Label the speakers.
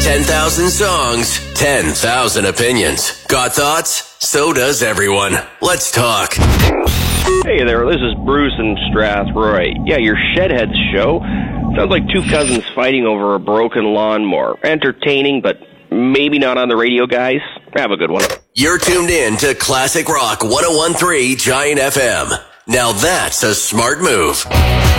Speaker 1: 10,000 songs, 10,000 opinions. Got thoughts? So does everyone. Let's talk.
Speaker 2: Hey there, this is Bruce in Strathroy. Yeah, your Shedheads show sounds like two cousins fighting over a broken lawnmower. Entertaining, but maybe not on the radio, guys. Have a good one.
Speaker 1: You're tuned in to Classic Rock 101.3 Giant FM. Now that's a smart move.